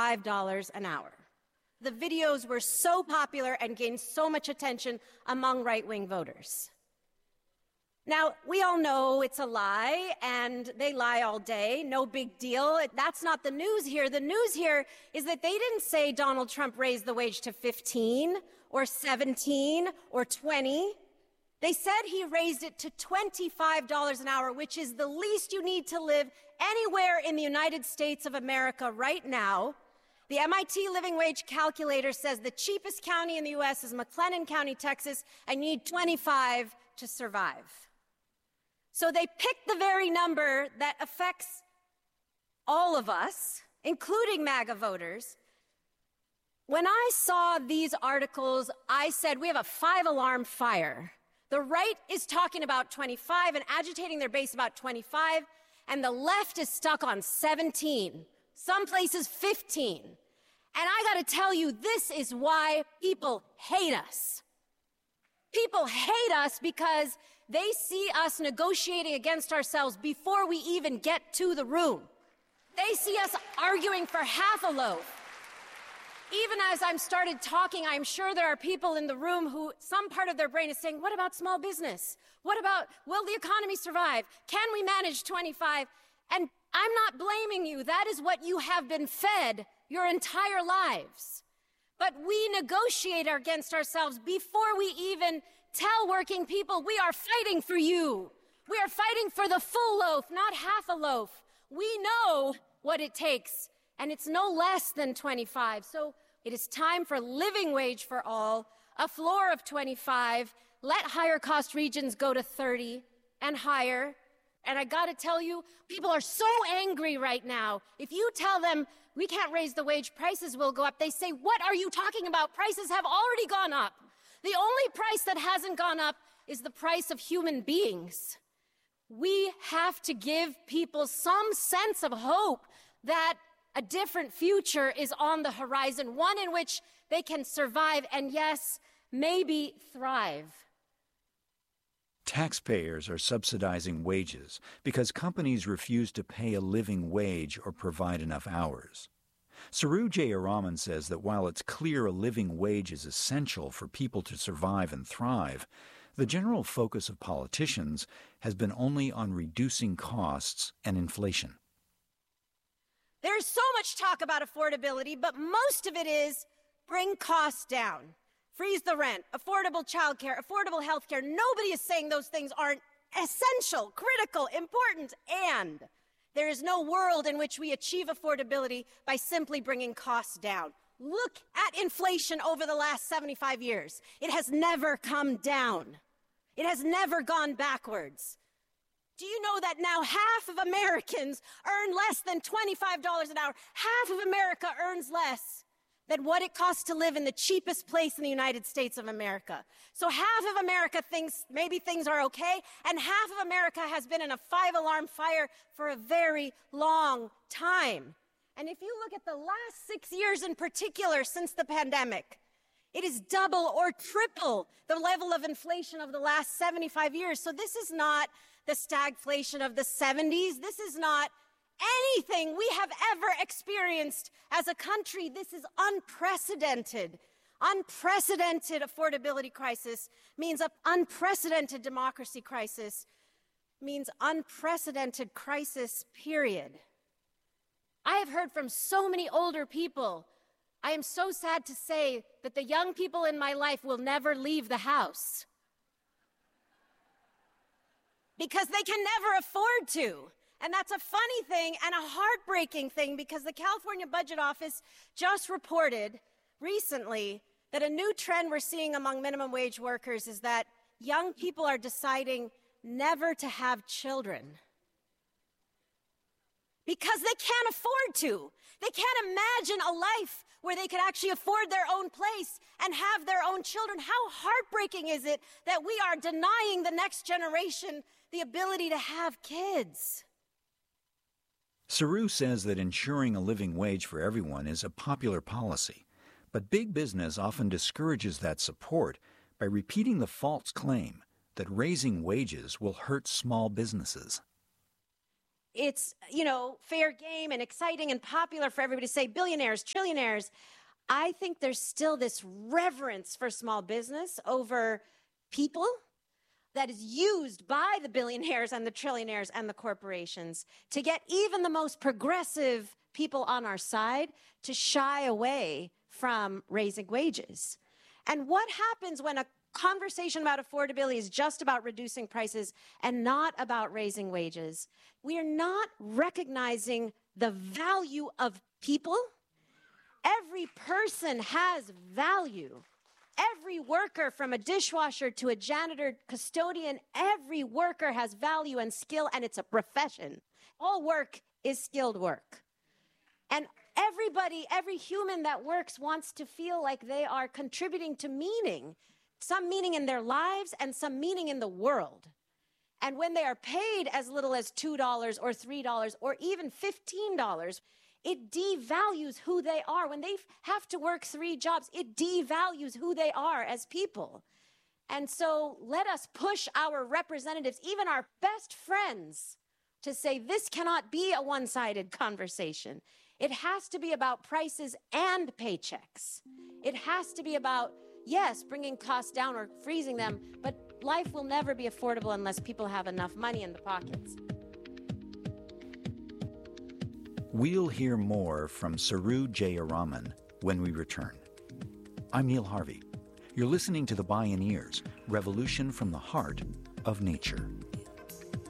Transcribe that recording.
$25 an hour. The videos were so popular and gained so much attention among right-wing voters. Now, we all know it's a lie, and they lie all day. No big deal. That's not the news here. The news here is that they didn't say Donald Trump raised the wage to 15 or 17 or 20. They said he raised it to $25 an hour, which is the least you need to live anywhere in the United States of America right now. The MIT Living Wage Calculator says the cheapest county in the U.S. is McLennan County, Texas, and you need 25 to survive. So they picked the very number that affects all of us, including MAGA voters. When I saw these articles, I said, we have a 5-alarm fire. The right is talking about 25 and agitating their base about 25, and the left is stuck on 17, some places 15. And I got to tell you, this is why people hate us. People hate us because they see us negotiating against ourselves before we even get to the room. They see us arguing for half a loaf. Even as I'm started talking, I'm sure there are people in the room who some part of their brain is saying, what about small business? What about, will the economy survive? Can we manage 25? And I'm not blaming you. That is what you have been fed your entire lives. But we negotiate against ourselves before we even tell working people, we are fighting for you. We are fighting for the full loaf, not half a loaf. We know what it takes, and it's no less than 25. So it is time for living wage for all, a floor of 25, let higher cost regions go to 30 and higher. And I got to tell you, people are so angry right now. If you tell them we can't raise the wage, prices will go up, they say, what are you talking about? Prices have already gone up. The only price that hasn't gone up is the price of human beings. We have to give people some sense of hope that a different future is on the horizon, one in which they can survive and, yes, maybe thrive. Taxpayers are subsidizing wages because companies refuse to pay a living wage or provide enough hours. Saru Jayaraman says that while it's clear a living wage is essential for people to survive and thrive, the general focus of politicians has been only on reducing costs and inflation. There's so much talk about affordability, but most of it is bring costs down, freeze the rent, affordable childcare, affordable health care. Nobody is saying those things aren't essential, critical, important, and there is no world in which we achieve affordability by simply bringing costs down. Look at inflation over the last 75 years. It has never come down. It has never gone backwards. Do you know that now half of Americans earn less than $25 an hour? Half of America earns less than what it costs to live in the cheapest place in the United States of America. So half of America thinks maybe things are okay, and half of America has been in a 5-alarm fire for a very long time. And if you look at the last 6 years in particular since the pandemic, it is double or triple the level of inflation of the last 75 years. So this is not the stagflation of the 70s. This is not anything we have ever experienced as a country. This is unprecedented. Unprecedented affordability crisis means an unprecedented democracy crisis, means unprecedented crisis, period. I have heard from so many older people. I am so sad to say that the young people in my life will never leave the house because they can never afford to. And that's a funny thing and a heartbreaking thing, because the California Budget Office just reported recently that a new trend we're seeing among minimum wage workers is that young people are deciding never to have children because they can't afford to. They can't imagine a life where they could actually afford their own place and have their own children. How heartbreaking is it that we are denying the next generation the ability to have kids? Saru says that ensuring a living wage for everyone is a popular policy, but big business often discourages that support by repeating the false claim that raising wages will hurt small businesses. it's, fair game and exciting and popular for everybody to say billionaires, trillionaires. I think there's still this reverence for small business over people that is used by the billionaires and the trillionaires and the corporations to get even the most progressive people on our side to shy away from raising wages. And what happens when a conversation about affordability is just about reducing prices and not about raising wages? We are not recognizing the value of people. Every person has value. Every worker, from a dishwasher to a janitor, custodian, every worker has value and skill, and it's a profession. All work is skilled work. And everybody, every human that works wants to feel like they are contributing to meaning, some meaning in their lives and some meaning in the world. And when they are paid as little as $2 or $3 or even $15, it devalues who they are. When they have to work 3 jobs, it devalues who they are as people. And so let us push our representatives, even our best friends, to say this cannot be a one-sided conversation. It has to be about prices and paychecks. It has to be about, yes, bringing costs down or freezing them, but life will never be affordable unless people have enough money in the pockets. We'll hear more from Saru Jayaraman when we return. I'm Neil Harvey. You're listening to The Bioneers, Revolution from the Heart of Nature.